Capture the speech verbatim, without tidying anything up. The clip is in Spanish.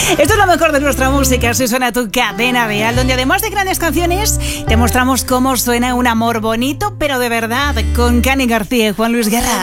Esto es lo mejor de nuestra música, si suena tu Cadena Dial, donde además de grandes canciones, te mostramos cómo suena un amor bonito, pero de verdad, con Cani García y Juan Luis Guerra.